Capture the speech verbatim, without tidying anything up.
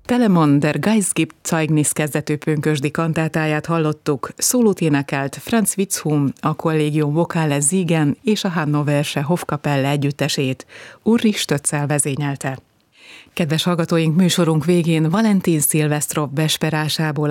Telemon der Geist gibt Zeugnis kezdetű pünkösdi kantátáját hallottuk, szólót énekelt Franz Vitzhum, a Collegium Vocale Siegen és a Hannoversche Hofkapelle együttesét, Ulrich Stöczel vezényelte. Kedves hallgatóink, műsorunk végén Valentin Szilvesztrov vesperásából